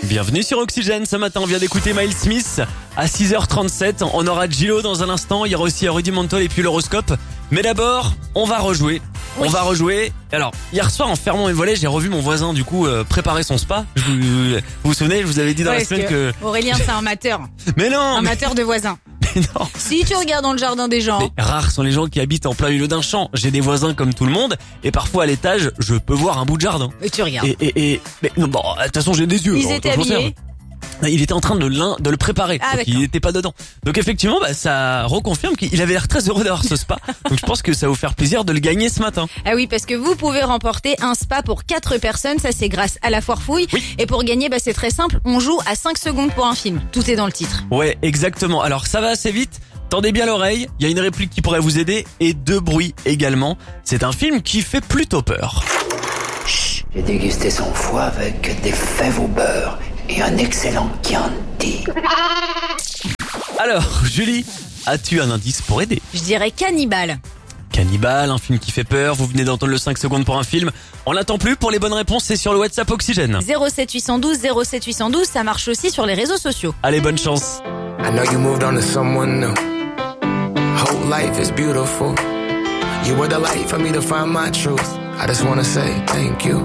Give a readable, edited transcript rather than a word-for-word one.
Bienvenue sur Oxygène. Ce matin, on vient d'écouter Miles Smith à 6h37. On aura Gillo dans un instant. Il y aura aussi Rudy Mantle et puis l'horoscope. Mais d'abord, on va rejouer. Oui. On va rejouer. Alors, hier soir, en fermant mes volets, j'ai revu mon voisin, du coup, préparer son spa. Vous vous souvenez, je vous avais dit dans la semaine que... Aurélien, c'est un amateur. Mais non, mais Amateur de voisins. non. Si tu regardes dans le jardin des gens. Mais rares sont les gens qui habitent en plein milieu d'un champ. J'ai des voisins comme tout le monde. Et parfois, à l'étage, je peux voir un bout de jardin. Mais tu regardes. Mais non, bon, de toute façon, j'ai des yeux. Ils alors, étaient je m'en habillés. sers. Il était en train de le préparer. Ah, donc il d'accord. n'était pas dedans. Donc effectivement, ça reconfirme qu'il avait l'air très heureux d'avoir ce spa. Donc je pense que ça va vous faire plaisir de le gagner ce matin. Ah oui, parce que vous pouvez remporter un spa pour 4 personnes. Ça, c'est grâce à la foire fouille. Oui. Et pour gagner, c'est très simple. On joue à 5 secondes pour un film. Tout est dans le titre. Ouais, exactement. Alors ça va assez vite. Tendez bien l'oreille. Il y a une réplique qui pourrait vous aider et 2 bruits également. C'est un film qui fait plutôt peur. J'ai dégusté son foie avec des fèves au beurre et un excellent Chianti. Alors, Julie, as-tu un indice pour aider? Je dirais cannibale. Cannibale, un film qui fait peur. Vous venez d'entendre le 5 secondes pour un film. On n'attend plus. Pour les bonnes réponses, c'est sur le WhatsApp Oxygène. 07 812 07 812, ça marche aussi sur les réseaux sociaux. Allez, bonne chance. I know you moved on to someone new. Whole life is beautiful. You were the light for me to find my truth. I just wanna say thank you.